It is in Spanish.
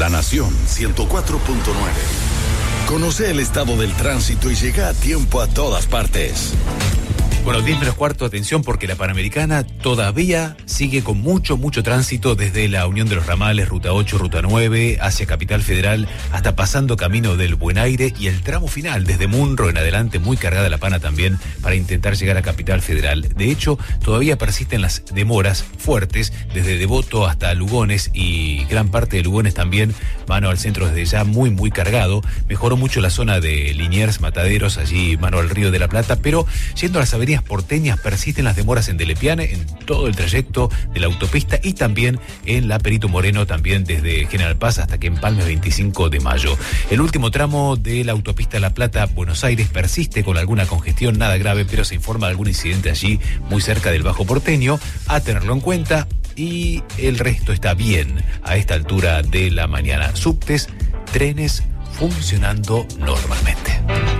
La Nación 104.9. Conoce el estado del tránsito y llega a tiempo a todas partes. Bueno, 10:15, atención, porque la Panamericana todavía sigue con mucho tránsito desde la Unión de los Ramales, Ruta 8, Ruta 9, hacia Capital Federal, hasta pasando Camino del Buen Aire y el tramo final, desde Munro en adelante, muy cargada la Pana también, para intentar llegar a Capital Federal. De hecho, todavía persisten las demoras fuertes, desde Devoto hasta Lugones, y gran parte de Lugones también, mano al centro desde ya muy cargado. Mejoró mucho la zona de Liniers, Mataderos, allí mano al Río de la Plata, pero yendo a las avenidas porteñas persisten las demoras en Delepiane, en todo el trayecto de la autopista, y también en la Perito Moreno, también desde General Paz hasta que empalme 25 de mayo. El último tramo de la autopista La Plata-Buenos Aires persiste con alguna congestión, nada grave, pero se informa de algún incidente allí muy cerca del Bajo Porteño, a tenerlo en cuenta, y el resto está bien a esta altura de la mañana. Subtes, trenes funcionando normalmente.